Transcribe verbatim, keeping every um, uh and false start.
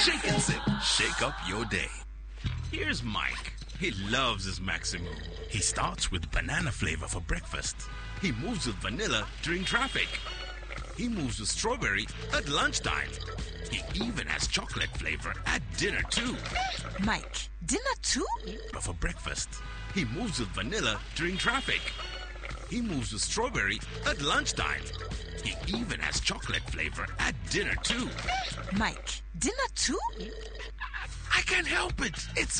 Shake and sip. Shake up your day. Here's Mike. He loves his Maximum. He starts with banana flavor for breakfast. He moves with vanilla during traffic. He moves with strawberry at lunchtime. He even has chocolate flavor at dinner too. Mike, dinner too? But for breakfast, he moves with vanilla during traffic. He moves with strawberry at lunchtime. He even has chocolate flavor at dinner too. Mike, dinner too? I can't help it. It's